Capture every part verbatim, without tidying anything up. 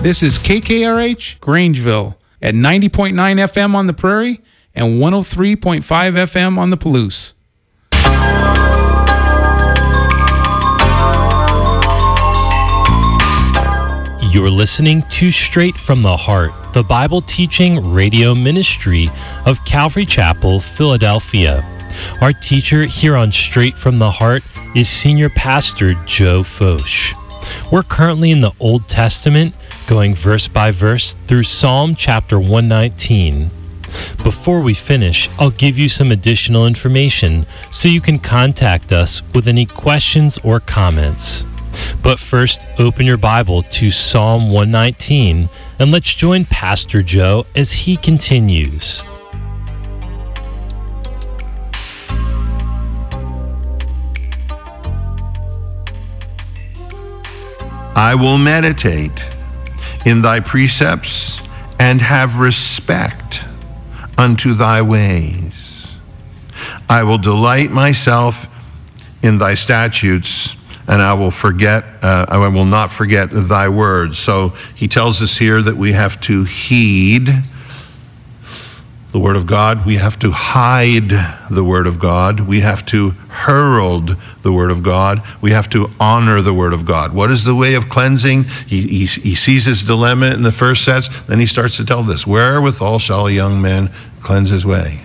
This is K K R H Grangeville at ninety point nine F M on the Prairie and one oh three point five F M on the Palouse. You're listening to Straight from the Heart, the Bible teaching radio ministry of Calvary Chapel, Philadelphia. Our teacher here on Straight from the Heart is Senior Pastor Joe Focht. We're currently in the Old Testament, going verse by verse through Psalm chapter one nineteen. Before we finish, I'll give you some additional information so you can contact us with any questions or comments. But first, open your Bible to Psalm one nineteen and let's join Pastor Joe as he continues. I will meditate in thy precepts and have respect unto thy ways. I will delight myself in thy statutes, and I will forget, uh, I will not forget thy words. So he tells us here that we have to heed the word of God. We have to hide the word of God. We have to herald the word of God. We have to honor the word of God. What is the way of cleansing? He, he, he sees his dilemma in the first sets. Then he starts to tell this. Wherewithal shall a young man cleanse his way?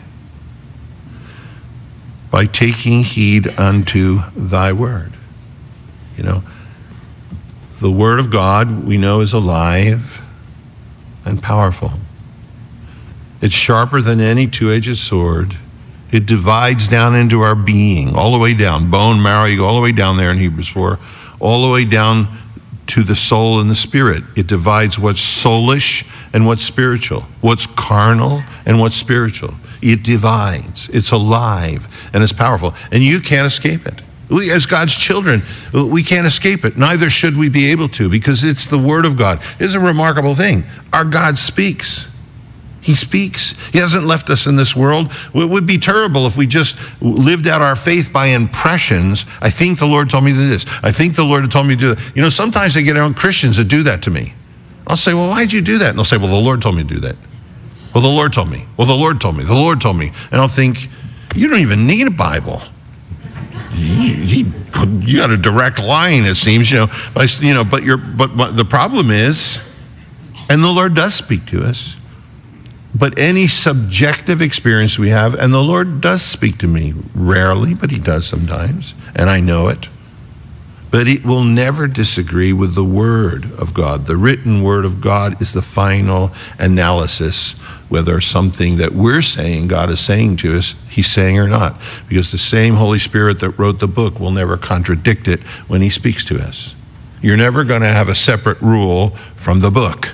By taking heed unto thy word. You know, the word of God we know is alive and powerful. It's sharper than any two-edged sword. It divides down into our being, all the way down, bone, marrow, you go all the way down there in Hebrews four, all the way down to the soul and the spirit. It divides what's soulish and what's spiritual, what's carnal and what's spiritual. It divides. It's alive and it's powerful, and you can't escape it. We, as God's children, we can't escape it. Neither should we be able to, because it's the word of God. It's a remarkable thing. Our God speaks. He speaks. He hasn't left us in this world. It would be terrible if we just lived out our faith by impressions. I think the Lord told me to do this. I think the Lord told me to do that. You know, sometimes I get around Christians that do that to me. I'll say, well, why'd you do that? And they'll say, well, the Lord told me to do that. Well, the Lord told me. Well, the Lord told me. The Lord told me. And I'll think, you don't even need a Bible. You, you, you got a direct line, it seems, you know. By, you know, but you're, but, but the problem is, and the Lord does speak to us. But any subjective experience we have, and the Lord does speak to me, rarely, but he does sometimes, and I know it. But he will never disagree with the word of God. The written word of God is the final analysis, whether something that we're saying, God is saying to us, he's saying or not. Because the same Holy Spirit that wrote the book will never contradict it when he speaks to us. You're never going to have a separate rule from the book.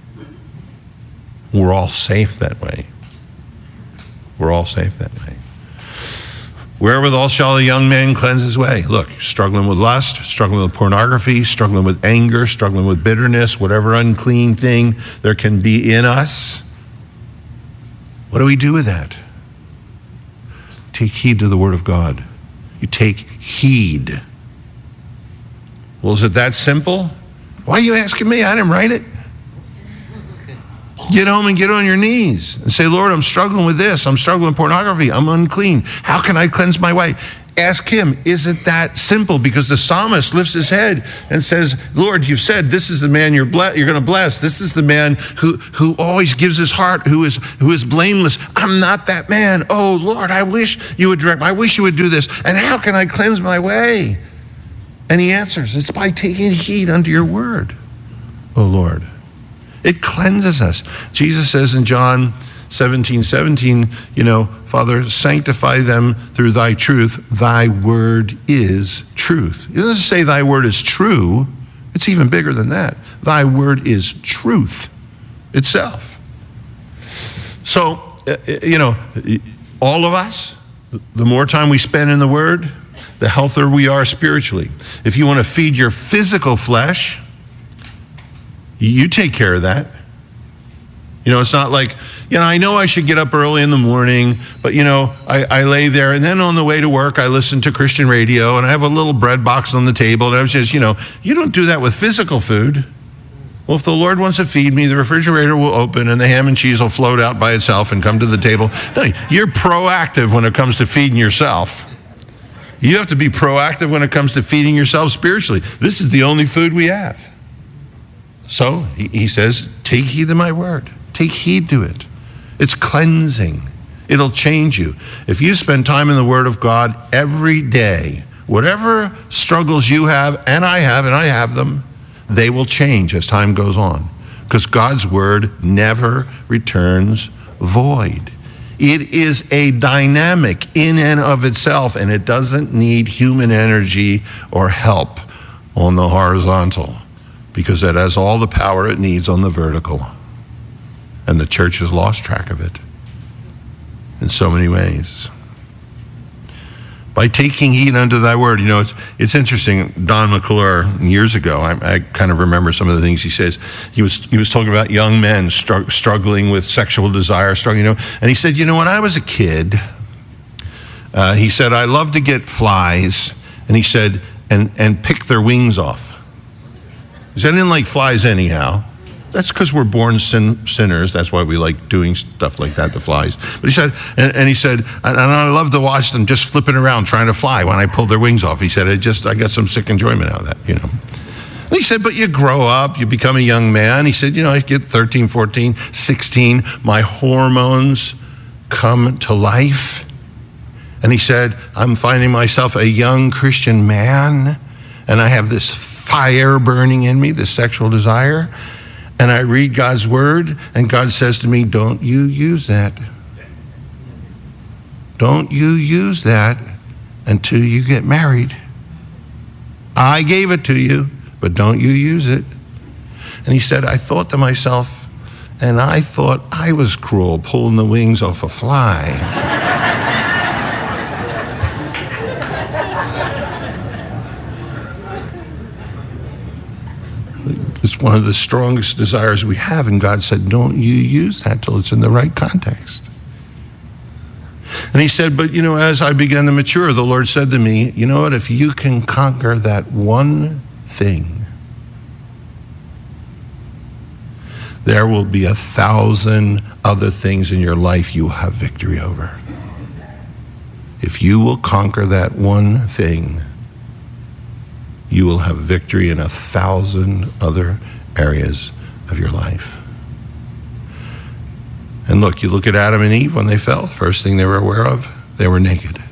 We're all safe that way. We're all safe that way. Wherewithal shall a young man cleanse his way? Look, struggling with lust, struggling with pornography, struggling with anger, struggling with bitterness, whatever unclean thing there can be in us. What do we do with that? Take heed to the word of God. You take heed. Well, is it that simple? Why are you asking me? I didn't write it. Get home and get on your knees and say, Lord, I'm struggling with this. I'm struggling with pornography. I'm unclean. How can I cleanse my way? Ask him, is it that simple? Because the psalmist lifts his head and says, Lord, you've said this is the man you're ble- you're going to bless. This is the man who, who always gives his heart, who is who is blameless. I'm not that man. Oh, Lord, I wish you would direct me. I wish you would do this. And how can I cleanse my way? And he answers, it's by taking heed unto your word, oh, Lord. It cleanses us. Jesus says in John seventeen seventeen, you know, Father, sanctify them through thy truth. Thy word is truth. It doesn't say thy word is true. It's even bigger than that. Thy word is truth itself. So, you know, all of us, the more time we spend in the word, the healthier we are spiritually. If you want to feed your physical flesh, you take care of that. You know, it's not like, you know, I know I should get up early in the morning, but, you know, I, I lay there, and then on the way to work, I listen to Christian radio, and I have a little bread box on the table, and I was just, you know, you don't do that with physical food. Well, if the Lord wants to feed me, the refrigerator will open and the ham and cheese will float out by itself and come to the table. No, you're proactive when it comes to feeding yourself. You have to be proactive when it comes to feeding yourself spiritually. This is the only food we have. So he, he says, take heed to my word. Take heed to it. It's cleansing. It'll change you. If you spend time in the Word of God every day, whatever struggles you have, and I have, and I have them, they will change as time goes on. Because God's Word never returns void. It is a dynamic in and of itself, and it doesn't need human energy or help on the horizontal, because it has all the power it needs on the vertical. And the church has lost track of it in so many ways. By taking heed unto thy word, you know, it's it's interesting. Don McClure, years ago, I, I kind of remember some of the things he says. He was he was talking about young men str- struggling with sexual desire, struggling, you know, and he said, you know, when I was a kid, uh, he said, I loved to get flies, and he said, and and pick their wings off. He said, I didn't like flies anyhow. That's because we're born sin, sinners. That's why we like doing stuff like that, the flies. But he said, and, and he said, and I love to watch them just flipping around trying to fly when I pull their wings off. He said, I just, I got some sick enjoyment out of that, you know. And he said, but you grow up, you become a young man. He said, you know, I get thirteen, fourteen, sixteen, my hormones come to life. And he said, I'm finding myself a young Christian man, and I have this fire burning in me, this sexual desire. And I read God's word, and God says to me, don't you use that. Don't you use that until you get married. I gave it to you, but don't you use it. And he said, I thought to myself, and I thought I was cruel, pulling the wings off a fly. It's one of the strongest desires we have, and God said, don't you use that till it's in the right context. And he said, but you know, as I began to mature, the Lord said to me, you know what, if you can conquer that one thing, there will be a thousand other things in your life you will have victory over. If you will conquer that one thing, you will have victory in a thousand other areas of your life. And look, you look at Adam and Eve when they fell, first thing they were aware of, they were naked.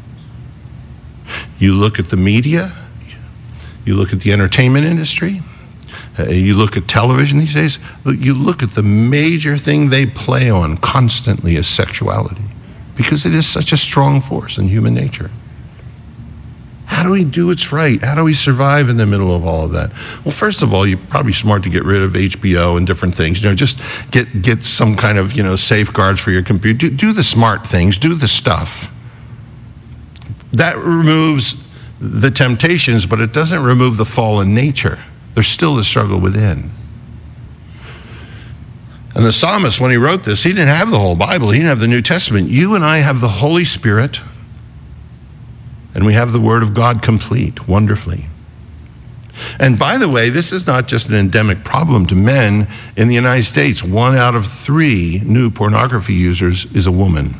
You look at the media, you look at the entertainment industry, uh, you look at television these days, you look at the major thing they play on constantly is sexuality, because it is such a strong force in human nature. How do we do what's right? How do we survive in the middle of all of that? Well, first of all, you're probably smart to get rid of H B O and different things. You know, just get get some kind of, you know, safeguards for your computer. Do, do the smart things. Do the stuff. That removes the temptations, but it doesn't remove the fallen nature. There's still a struggle within. And the psalmist, when he wrote this, he didn't have the whole Bible. He didn't have the New Testament. You and I have the Holy Spirit, and we have the Word of God complete, wonderfully. And by the way, this is not just an endemic problem to men. In the United States, one out of three new pornography users is a woman.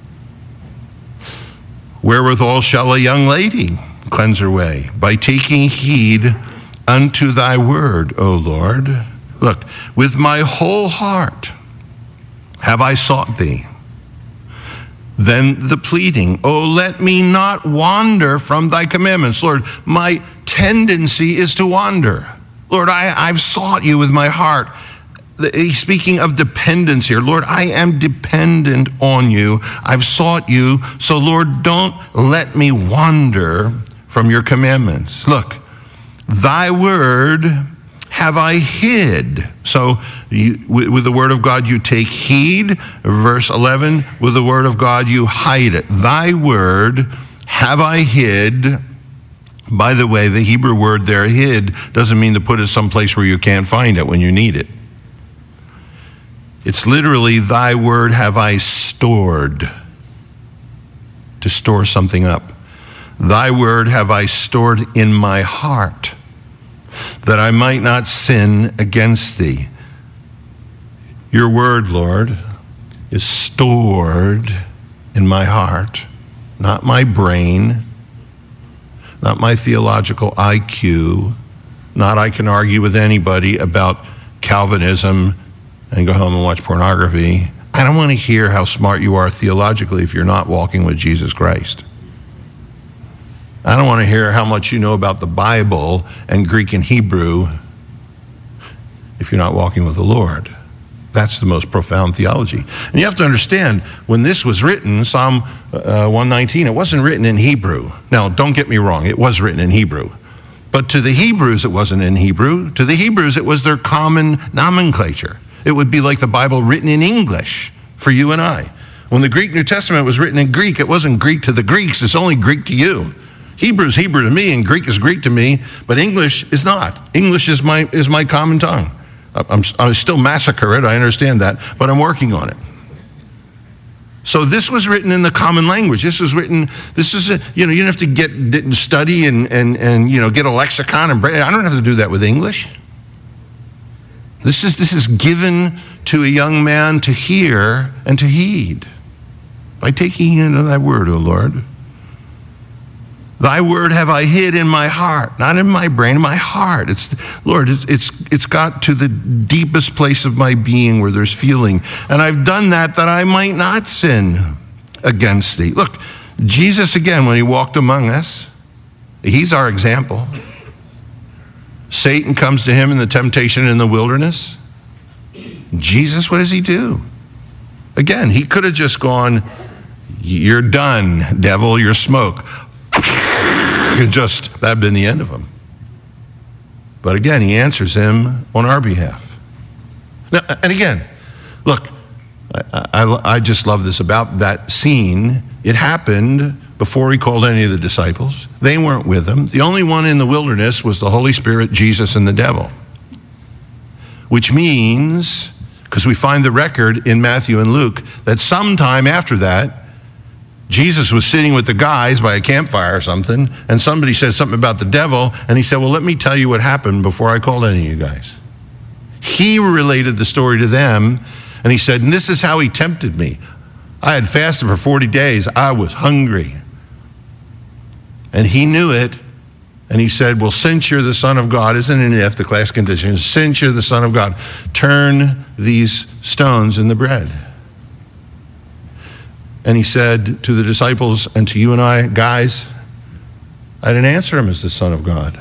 Wherewithal shall a young lady cleanse her way? By taking heed unto thy word, O Lord. Look, with my whole heart have I sought thee. Then the pleading, oh, let me not wander from thy commandments. Lord, my tendency is to wander. Lord, I, I've sought you with my heart. He's speaking of dependence here. Lord, I am dependent on you. I've sought you. So, Lord, don't let me wander from your commandments. Look, thy word have I hid. So you, with, with the word of God, you take heed. Verse eleven, with the word of God, you hide it. Thy word have I hid. By the way, the Hebrew word there, hid, doesn't mean to put it someplace where you can't find it when you need it. It's literally, thy word have I stored. To store something up. Thy word have I stored in my heart. that I might not sin against thee. Your word, Lord, is stored in my heart, not my brain, not my theological I Q, not I can argue with anybody about Calvinism and go home and watch pornography. I don't want to hear how smart you are theologically if you're not walking with Jesus Christ. I don't want to hear how much you know about the Bible and Greek and Hebrew if you're not walking with the Lord. That's the most profound theology. And you have to understand, when this was written, Psalm uh, one nineteen, it wasn't written in Hebrew. Now, don't get me wrong, it was written in Hebrew. But to the Hebrews, it wasn't in Hebrew. To the Hebrews, it was their common nomenclature. It would be like the Bible written in English for you and I. When the Greek New Testament was written in Greek, it wasn't Greek to the Greeks, it's only Greek to you. Hebrew is Hebrew to me, and Greek is Greek to me, but English is not. English is my is my common tongue. I'm, I still massacre it, I understand that, but I'm working on it. So this was written in the common language. This was written, this is, a, you know, you don't have to get study and, and, and, you know, get a lexicon. And I don't have to do that with English. This is, this is given to a young man to hear and to heed by taking into thy word, O Lord. Thy word have I hid in my heart, not in my brain, in my heart. It's, Lord, it's, it's, it's got to the deepest place of my being where there's feeling. And I've done that that I might not sin against thee. Look, Jesus, again, when he walked among us, he's our example. Satan comes to him in the temptation in the wilderness. Jesus, what does he do? Again, he could have just gone, you're done, devil, you're smoke. Just, that'd been the end of him. But again, he answers him on our behalf. Now, and again, look, I, I, I just love this about that scene. It happened before he called any of the disciples. They weren't with him. The only one in the wilderness was the Holy Spirit, Jesus, and the devil. Which means, because we find the record in Matthew and Luke, that sometime after that, Jesus was sitting with the guys by a campfire or something, and somebody said something about the devil, and he said, well, let me tell you what happened before I called any of you guys. He related the story to them, and he said, and this is how he tempted me. I had fasted for forty days. I was hungry. And he knew it, and he said, well, since you're the Son of God, isn't an if, the class condition, since you're the Son of God, turn these stones into bread. And he said to the disciples and to you and I, guys, I didn't answer him as the Son of God.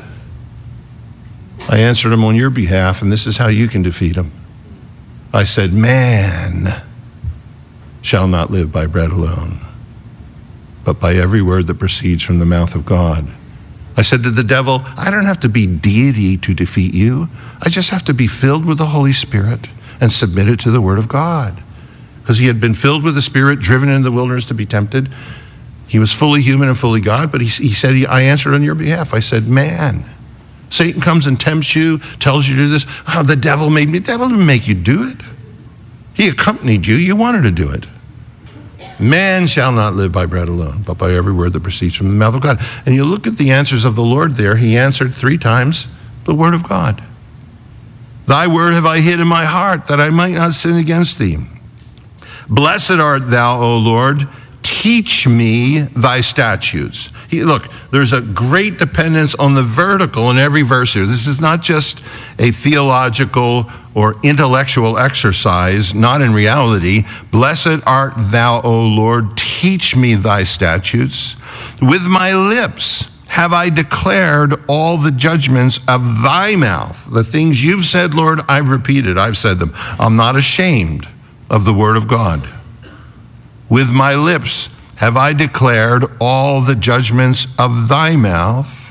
I answered him on your behalf, and this is how you can defeat him. I said, man shall not live by bread alone, but by every word that proceeds from the mouth of God. I said to the devil, I don't have to be deity to defeat you. I just have to be filled with the Holy Spirit and submitted to the word of God. Because he had been filled with the Spirit, driven into the wilderness to be tempted. He was fully human and fully God, but he, he said, he, I answered on your behalf. I said, man, Satan comes and tempts you, tells you to do this. Oh, the devil made me. The devil didn't make you do it. He accompanied you. You wanted to do it. Man shall not live by bread alone, but by every word that proceeds from the mouth of God. And you look at the answers of the Lord there. He answered three times the word of God. Thy word have I hid in my heart, that I might not sin against thee. Blessed art thou, O Lord, teach me thy statutes. He, look, there's a great dependence on the vertical in every verse here. This is not just a theological or intellectual exercise, not in reality. Blessed art thou, O Lord, teach me thy statutes. With my lips have I declared all the judgments of thy mouth. The things you've said, Lord, I've repeated. I've said them. I'm not ashamed of the word of God. With my lips have I declared all the judgments of thy mouth.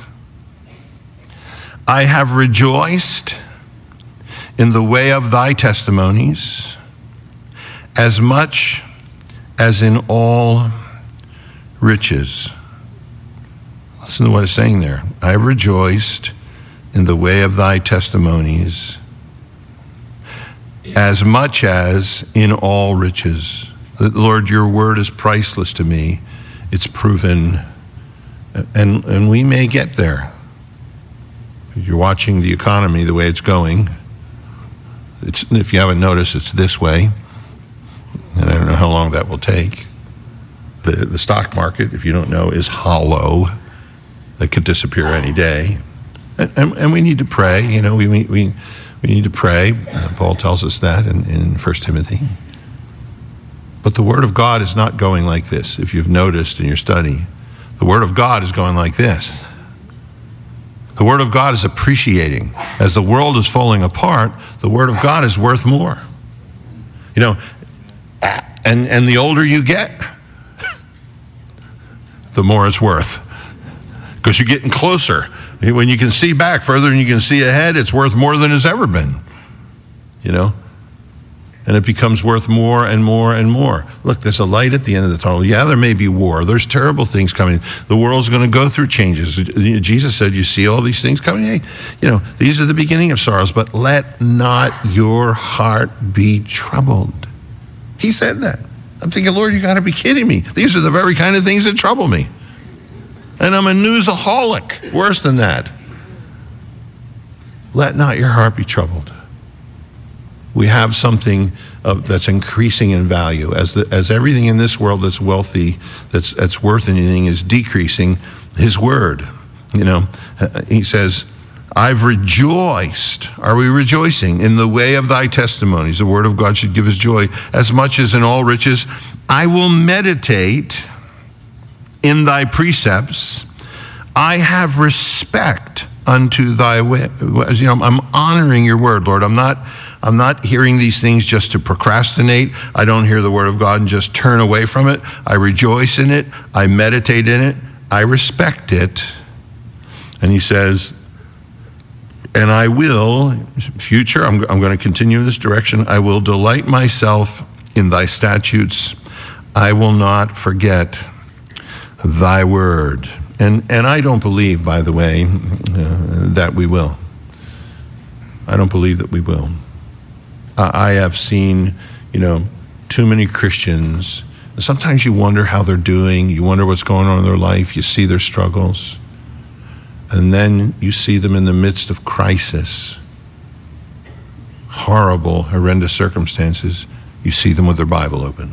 I have rejoiced in the way of thy testimonies, as much as in all riches. Listen to what it's saying there. I have rejoiced in the way of thy testimonies, as much as in all riches. Lord, your word is priceless to me. It's proven, and, and we may get there. You're watching the economy the way it's going. It's, if you haven't noticed, it's this way. And I don't know how long that will take. The, the stock market, if you don't know, is hollow. It could disappear any day. And, and, and we need to pray. You know, we, we, we need to pray. Uh, Paul tells us that in, in First Timothy. But the Word of God is not going like this. If you've noticed in your study, the Word of God is going like this. The Word of God is appreciating. As the world is falling apart, the Word of God is worth more. You know, and, and the older you get, the more it's worth. Because you're getting closer. When you can see back further than you can see ahead, it's worth more than it's ever been. You know? And it becomes worth more and more and more. Look, there's a light at the end of the tunnel. Yeah, there may be war. There's terrible things coming. The world's going to go through changes. Jesus said, you see all these things coming? Hey, you know, these are the beginning of sorrows, but let not your heart be troubled. He said that. I'm thinking, Lord, you got to be kidding me. These are the very kind of things that trouble me. And I'm a newsaholic. Worse than that. Let not your heart be troubled. We have something of, that's increasing in value. As, the, as everything in this world that's wealthy, that's, that's worth anything, is decreasing, his word, you know, he says, I've rejoiced. Are we rejoicing? In the way of thy testimonies. The word of God should give us joy as much as in all riches. I will meditate in thy precepts. I have respect unto thy way. You know, I'm honoring your word, Lord. I'm not I'm not hearing these things just to procrastinate. I don't hear the word of God and just turn away from it. I rejoice in it. I meditate in it. I respect it. And he says, and I will, future, I'm, I'm going to continue in this direction. I will delight myself in thy statutes. I will not forget thy word. And, and I don't believe, by the way, uh, that we will. I don't believe that we will. I have seen, you know, too many Christians. Sometimes you wonder how they're doing. You wonder what's going on in their life. You see their struggles. And then you see them in the midst of crisis, horrible, horrendous circumstances. You see them with their Bible open.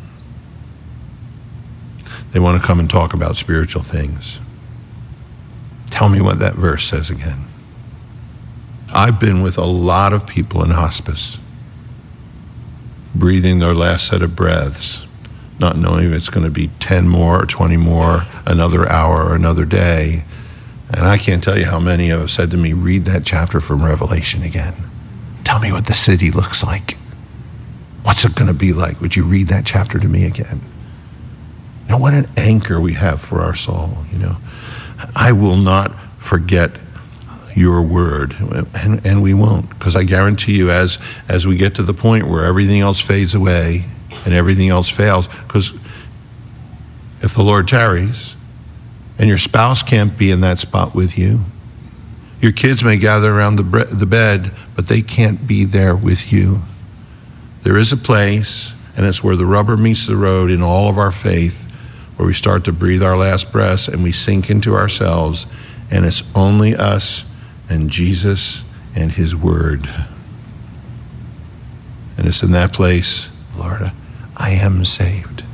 They want to come and talk about spiritual things. Tell me what that verse says again. I've been with a lot of people in hospice, breathing their last set of breaths, not knowing if it's going to be ten more or twenty more, another hour or another day. And I can't tell you how many have said to me, read that chapter from Revelation again. Tell me what the city looks like. What's it going to be like? Would you read that chapter to me again? You know, what an anchor we have for our soul, you know. I will not forget your word, and, and we won't, because I guarantee you, as as we get to the point where everything else fades away and everything else fails, because if the Lord tarries and your spouse can't be in that spot with you, your kids may gather around the, bre- the bed, but they can't be there with you. There is a place, and it's where the rubber meets the road in all of our faith, where we start to breathe our last breaths and we sink into ourselves, and it's only us and Jesus and his word. And it's in that place, Lord, I am saved.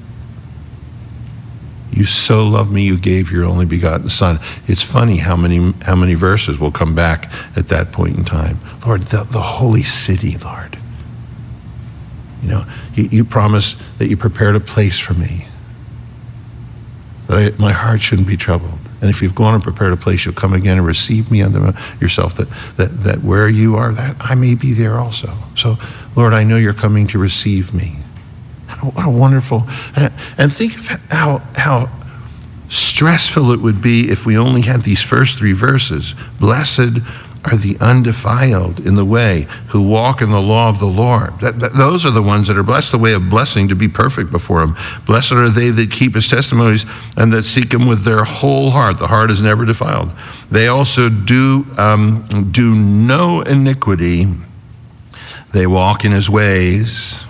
You so loved me, you gave your only begotten son. It's funny how many how many verses will come back at that point in time. Lord, the, the holy city, Lord. You know, you, you promised that you prepared a place for me, that I, my heart shouldn't be troubled. And if you've gone and prepared a place, you'll come again and receive me unto yourself, that, that, that where you are, that I may be there also. So, Lord, I know you're coming to receive me. What a wonderful, and think of how, how stressful it would be if we only had these first three verses. Blessed are the undefiled in the way, who walk in the law of the Lord. That, that, those are the ones that are blessed, the way of blessing, to be perfect before him. Blessed are they that keep his testimonies and that seek him with their whole heart. The heart is never defiled. They also do, um, do no iniquity. They walk in his ways.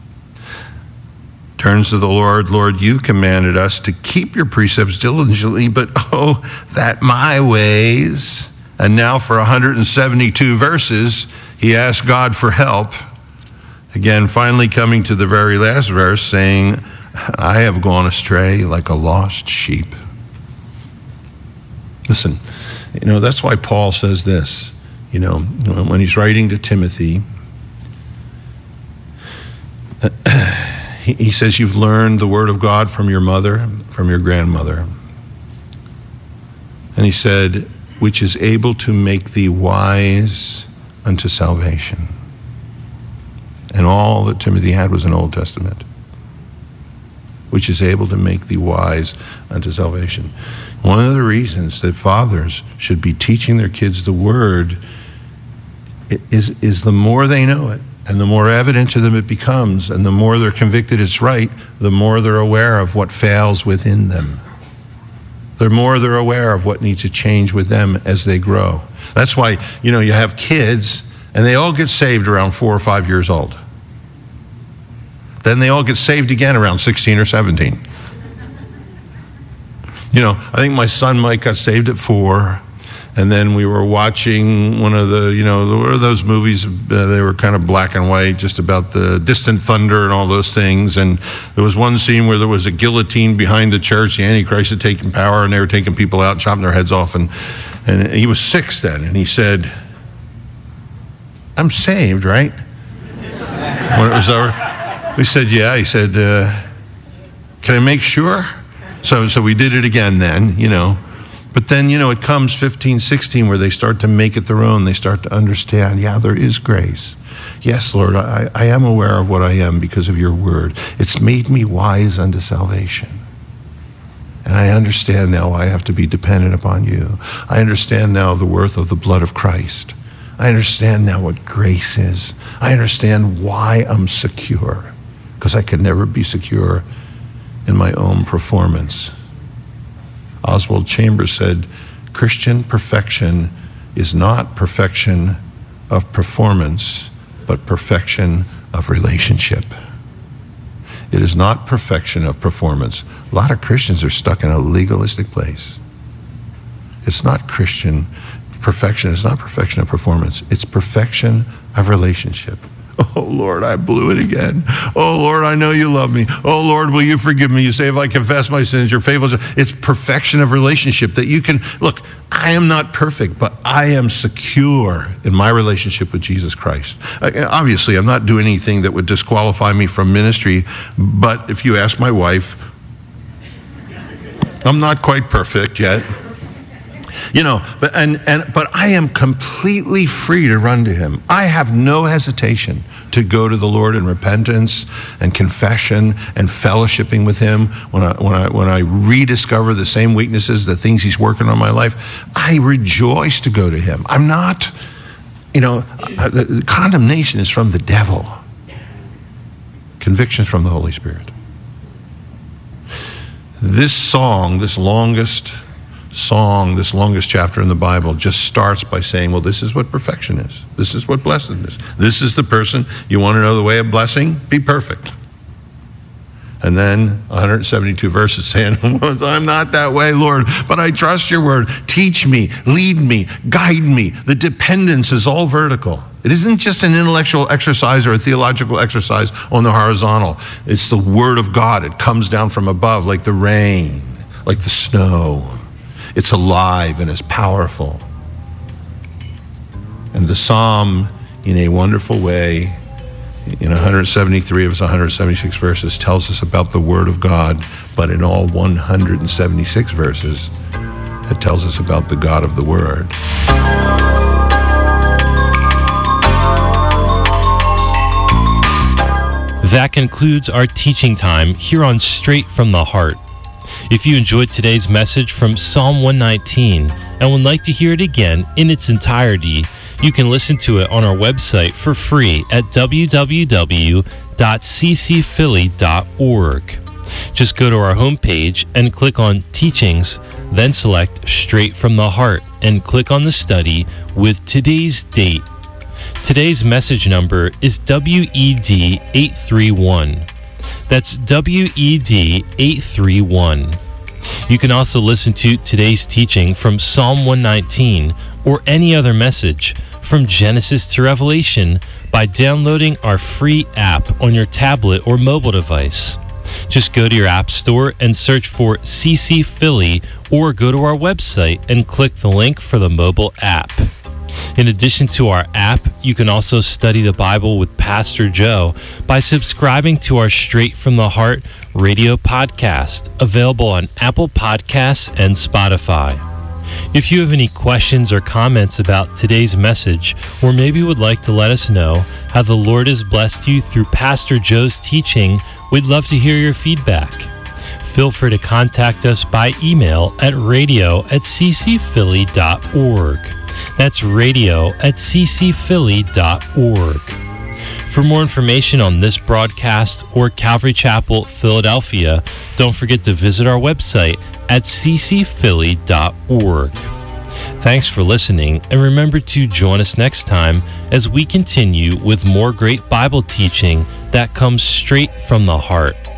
Turns to the Lord, Lord, you commanded us to keep your precepts diligently, but oh, that my ways And now for one hundred seventy-two verses, he asked God for help. Again, finally coming to the very last verse, saying, I have gone astray like a lost sheep. Listen, you know, that's why Paul says this, you know, when he's writing to Timothy, he says, you've learned the word of God from your mother, from your grandmother. And he said, which is able to make thee wise unto salvation. And all that Timothy had was an Old Testament, which is able to make thee wise unto salvation. One of the reasons that fathers should be teaching their kids the word is, is the more they know it, and the more evident to them it becomes, and the more they're convicted it's right, the more they're aware of what fails within them. The more they're aware of what needs to change with them as they grow. That's why, you know, you have kids, and they all get saved around four or five years old. Then they all get saved again around sixteen or seventeen. You know, I think my son Mike got saved at four, and then we were watching one of the, you know, there were those movies, uh, they were kind of black and white, just about the distant thunder and all those things, and there was one scene where there was a guillotine behind the church, the Antichrist had taken power, and they were taking people out and chopping their heads off, and, and he was six then, and he said, I'm saved, right? When it was over, we said, yeah. He said, uh, can I make sure? So, so we did it again then, you know. But then, you know, it comes fifteen, sixteen where they start to make it their own. They start to understand, yeah, there is grace. Yes, Lord, I, I am aware of what I am because of your word. It's made me wise unto salvation. And I understand now I have to be dependent upon you. I understand now the worth of the blood of Christ. I understand now what grace is. I understand why I'm secure, because I can never be secure in my own performance. Oswald Chambers said, Christian perfection is not perfection of performance, but perfection of relationship. It is not perfection of performance. A lot of Christians are stuck in a legalistic place. It's not Christian perfection. It's not perfection of performance. It's perfection of relationship. Oh, Lord, I blew it again. Oh, Lord, I know you love me. Oh, Lord, will you forgive me? You say, if I confess my sins, you're faithful. It's perfection of relationship that you can, look, I am not perfect, but I am secure in my relationship with Jesus Christ. Obviously, I'm not doing anything that would disqualify me from ministry, but if you ask my wife, I'm not quite perfect yet. You know, but and, and but I am completely free to run to him. I have no hesitation to go to the Lord in repentance and confession and fellowshipping with him. When I when I when I rediscover the same weaknesses, the things he's working on my life, I rejoice to go to him. I'm not, you know, the, the condemnation is from the devil. Conviction is from the Holy Spirit. This song, this longest song, this longest chapter in the Bible, just starts by saying, well, this is what perfection is. This is what blessedness is. This is the person. You want to know the way of blessing? Be perfect. And then one hundred seventy-two verses saying, I'm not that way, Lord, but I trust your word. Teach me, lead me, guide me. The dependence is all vertical. It isn't just an intellectual exercise or a theological exercise on the horizontal. It's the word of God. It comes down from above like the rain, like the snow. It's alive and it's powerful. And the psalm, in a wonderful way, in one hundred seventy-three of its one hundred seventy-six verses, tells us about the word of God, but in all one hundred seventy-six verses, it tells us about the God of the word. That concludes our teaching time here on Straight from the Heart. If you enjoyed today's message from Psalm one nineteen and would like to hear it again in its entirety, you can listen to it on our website for free at w w w dot c c philly dot org. Just go to our homepage and click on Teachings, then select Straight from the Heart and click on the study with today's date. Today's message number is W E D eight three one. That's W E D eight three one. You can also listen to today's teaching from Psalm one nineteen or any other message from Genesis to Revelation by downloading our free app on your tablet or mobile device. Just go to your app store and search for C C Philly, or go to our website and click the link for the mobile app. In addition to our app, you can also study the Bible with Pastor Joe by subscribing to our Straight from the Heart radio podcast, available on Apple Podcasts and Spotify. If you have any questions or comments about today's message, or maybe would like to let us know how the Lord has blessed you through Pastor Joe's teaching, we'd love to hear your feedback. Feel free to contact us by email at radio at c c philly dot org. That's radio at c c philly dot org. For more information on this broadcast or Calvary Chapel, Philadelphia, don't forget to visit our website at c c philly dot org. Thanks for listening, and remember to join us next time as we continue with more great Bible teaching that comes straight from the heart.